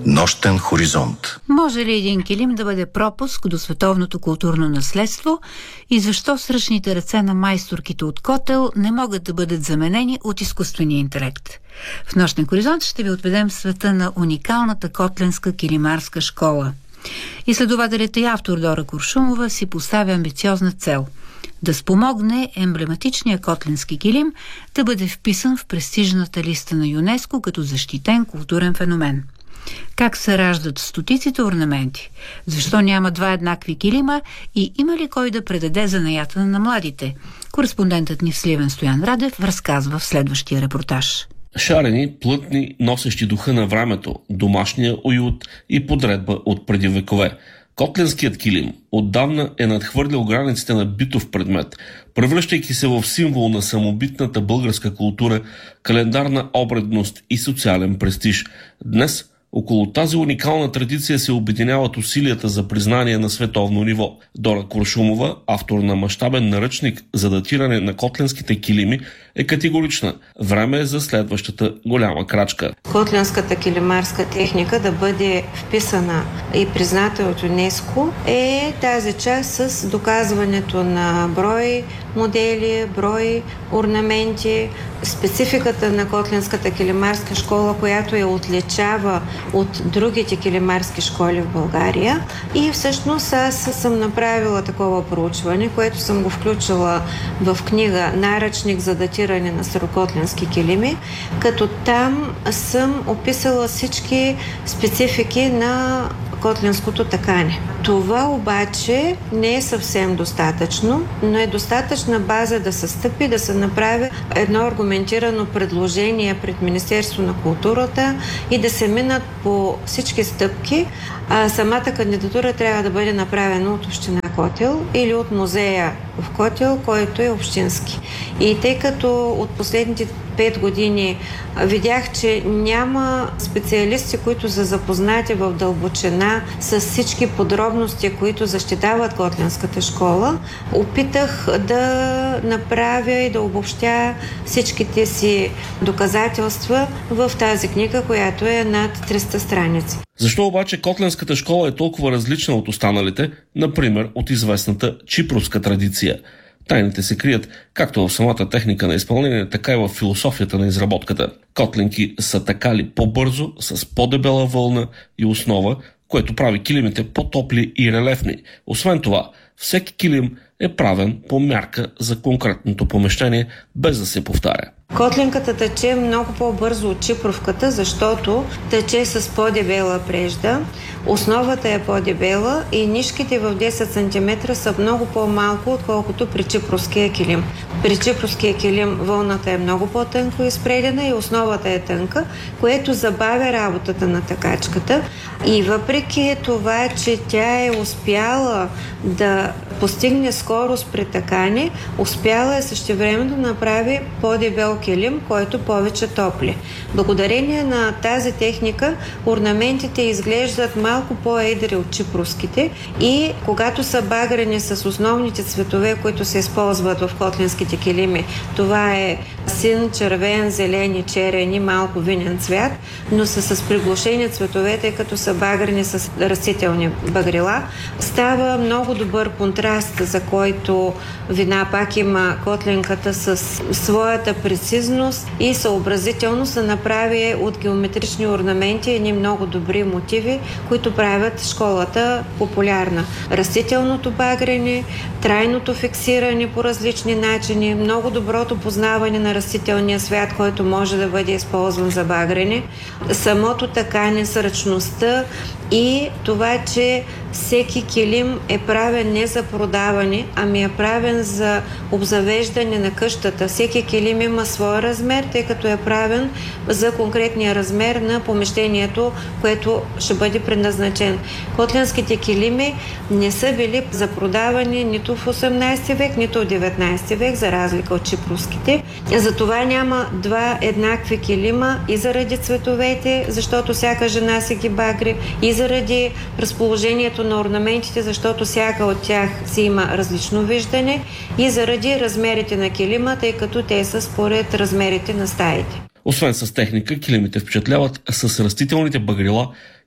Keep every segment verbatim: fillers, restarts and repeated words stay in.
Нощен хоризонт. Може ли един килим да бъде пропуск до световното културно наследство и защо сръчните ръце на майсторките от Котел не могат да бъдат заменени от изкуствения интелект? В Нощен хоризонт ще ви отведем в света на уникалната котленска килимарска школа. Изследователят и автор Дора Куршумова си поставя амбициозна цел – да спомогне емблематичния котленски килим да бъде вписан в престижната листа на ЮНЕСКО като защитен културен феномен. Как се раждат стотиците орнаменти? Защо няма два еднакви килима? И има ли кой да предаде занаята на младите? Кореспондентът ни в Сливен Стоян Радев разказва в следващия репортаж. Шарени, плътни, носещи духа на времето, домашния уют и подредба от преди векове. Котленският килим отдавна е надхвърлял границите на битов предмет, превръщайки се в символ на самобитната българска култура, календарна обредност и социален престиж. Днес около тази уникална традиция се обединяват усилията за признание на световно ниво. Дора Куршумова, автор на мащабен наръчник за датиране на котленските килими, е категорична. Време е за следващата голяма крачка. Котленската килимарска техника да бъде вписана и призната от ЮНЕСКО е тази част с доказването на брой модели, брой орнаменти, спецификата на Котленската килимарска школа, която я отличава от другите килимарски школи в България. И всъщност аз съм направила такова проучване, което съм го включила в книга "Наръчник за датиране на старокотленски килими", като там съм описала всички специфики на котленското такане. Това обаче не е съвсем достатъчно, но е достатъчна база да се стъпи, да се направи едно аргументирано предложение пред Министерство на културата и да се минат по всички стъпки. А самата кандидатура трябва да бъде направена от община Котел или от музея в Котел, който е общински. И тъй като от последните пет години видях, че няма специалисти, които са запознати в дълбочина с всички подробности, които защитават Котленската школа, опитах да направя и да обобщя всичките си доказателства в тази книга, която е над триста страници. Защо обаче Котленската школа е толкова различна от останалите, например от известната чипровска традиция? Тайните се крият както в самата техника на изпълнение, така и в философията на изработката. Котленки са такали по-бързо, с по-дебела вълна и основа, което прави килимите по-топли и релефни. Освен това, всеки килим е правен по мярка за конкретното помещение, без да се повтаря. Котленката тече много по-бързо от чипровката, защото тече с по-дебела прежда, основата е по-дебела и нишките в десет сантиметра са много по-малко, отколкото при чипровския килим. При чипровския килим вълната е много по-тънко изпредена и основата е тънка, което забавя работата на такачката. И въпреки това, че тя е успяла да постигне скорост при такане, успяла е същевременно да направи по-дебел килим, който повече топли. Благодарение на тази техника орнаментите изглеждат малко по-едри от чипровските и когато са багрени с основните цветове, които се използват в котленските килими, това е син, червен, зелен и черен и малко винен цвят, но са с приглушени цветове, тъй като са багрени с растителни багрила, става много добър контраст, за който вина пак има котленката с своята прецизност и съобразителност да направи от геометрични орнаменти едни много добри мотиви, които правят школата популярна. Растителното багрене, трайното фиксиране по различни начини, много доброто познаване на растителния свят, който може да бъде използван за багрене, самото такане с ръчността и това, че всеки килим е правен не за продаване, ами е правен за обзавеждане на къщата. Всеки килим има свой размер, тъй като е правен за конкретния размер на помещението, което ще бъде предназначен. Котленските килими не са били за продаване нито в осемнадесети век, нито в деветнадесети век, за разлика от чипровските. Затова няма два еднакви килима и заради цветовете, защото всяка жена си ги багри, и заради разположението на орнаментите, защото всяка от тях си има различно виждане, и заради размерите на килима, тъй като те са според размерите на стаите. Освен с техника, килимите впечатляват с растителните багрила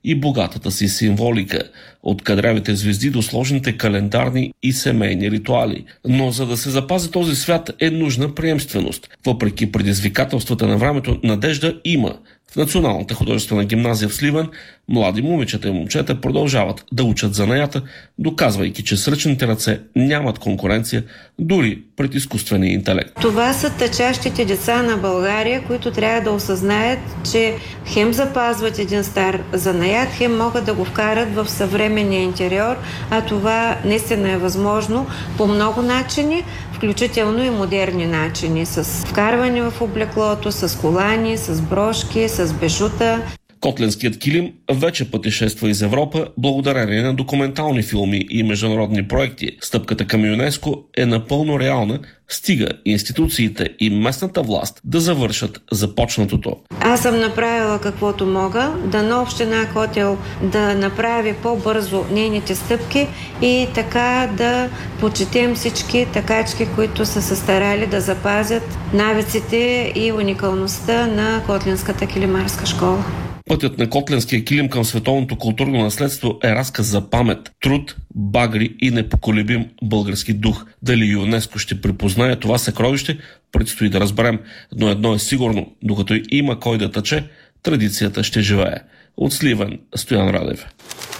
и богатата си символика, от кадрявите звезди до сложните календарни и семейни ритуали. Но за да се запази този свят е нужна приемственост. Въпреки предизвикателствата на времето, надежда има. В Националната художествена гимназия в Сливен млади момичета и момчета продължават да учат занаята, доказвайки, че с ръчните ръце нямат конкуренция дори пред изкуствения интелект. Това са тъчащите деца на България, които трябва да осъзнаят, че хем запазват един стар занаят, хем могат да го вкарат в съвременния интериор, а това наистина е възможно по много начини, включително и модерни начини, с вкарване в облеклото, с колани, с брошки, с бежута. Котлянският килим вече пътешества из Европа благодарение на документални филми и международни проекти. Стъпката към ЮНЕСКО е напълно реална, стига институциите и местната власт да завършат започнатото. Аз съм направила каквото мога, дано община Котел да направи по-бързо нейните стъпки и така да почетем всички такачки, които са се старали да запазят навиците и уникалността на Котлянската килимарска школа. Пътят на Котлянския килим към световното културно наследство е разказ за памет, труд, багри и непоколебим български дух. Дали ЮНЕСКО ще припознае това съкровище, предстои да разберем, но едно е сигурно, докато има кой да тъче, традицията ще живее. От Сливен, Стоян Радев.